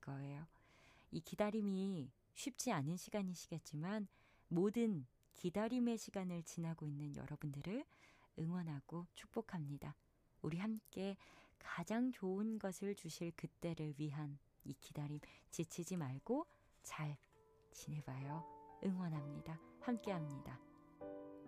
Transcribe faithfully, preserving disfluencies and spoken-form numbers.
거예요. 이 기다림이 쉽지 않은 시간이시겠지만 모든 기다림의 시간을 지나고 있는 여러분들을 응원하고 축복합니다. 우리 함께 가장 좋은 것을 주실 그때를 위한 이 기다림 지치지 말고 잘 지내봐요. 응원합니다. 함께합니다.